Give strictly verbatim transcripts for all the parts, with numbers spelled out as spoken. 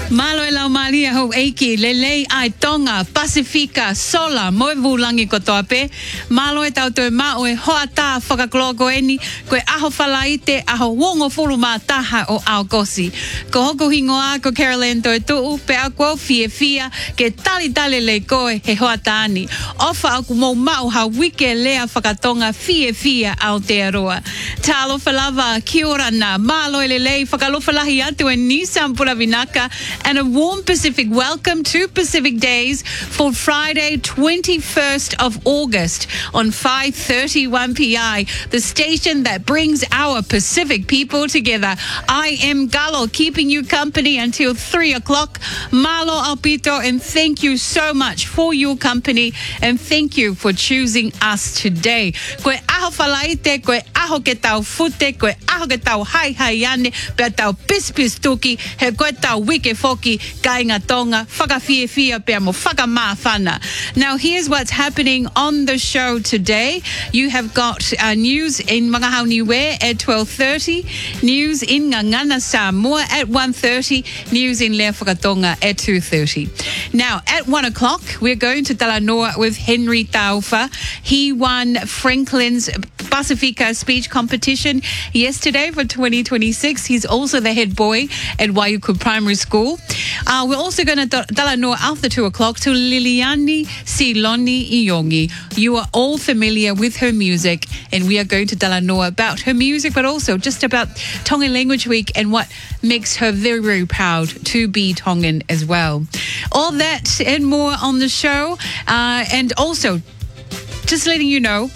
Malo e lau malia ho eiki, lelei ai tonga, Pasifika, sola, moe vulangi kotoa pe. Malo e tau toi mao e hoa tā whakaklogo eni, koe aho whalaite, aho wongo fulu mā taha o ao kosi. Ko hoko hingoa, ko Caroline toi tuu, pe a kua fie fia, ke tali tali le koe he hoa tāni. Ofa aku mou mau ha wike lea whakatonga fie fia Aotearoa. Talo whalawa, kia ora nā, malo e lelei, whakalofalahi atu e Nissan Puravinaka, and a warm Pacific welcome to Pacific Days for Friday, twenty-first of August on five thirty-one P I, the station that brings our Pacific people together. I am Galo, keeping you company until three o'clock. Malo Alpito, and thank you so much for your company, and thank you for choosing us today. Koe aho whalaite, koe aho ke tau fute, koe aho ke tau hai hai ane, pe tau pis pis tuki, he koe tau wike foki, ka inga tonga, whakawhie fia pia mo whakamā whana. Now here's what's happening on the show today. You have got uh, news in Mangahauniwe at twelve thirty, news in Ngangana Samoa at one thirty, news in Lea Whakatonga at two thirty. Now at one o'clock, we're going to Talanoa with Henry Taufa. He won Franklin's Pasifika speech competition yesterday for twenty twenty-six. He's also the head boy at Waiuku Primary School. Uh, we're also going to Talanoa after two o'clock to Liliani Siloni Iongi. You are all familiar with her music, and we are going to Talanoa about her music, but also just about Tongan Language Week and what makes her very, very proud to be Tongan as well. All that and more on the show. Uh, and also, just letting you know,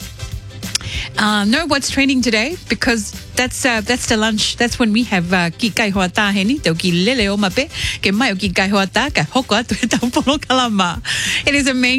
Uh, know what's trending today, because that's uh, that's the lunch. That's when we have uh, ki kai hoa tā heni, tau ki lele o mape, ke mai o ki kai hoa tā, ka hoko atu e tau polo kalama. It is amazing.